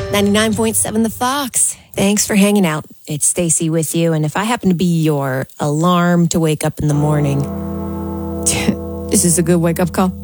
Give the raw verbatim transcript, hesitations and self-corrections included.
ninety-nine point seven The Fox. Thanks for hanging out. It's Stacy with you. And if I happen to be your alarm to wake up in the morning, this is a good wake-up call.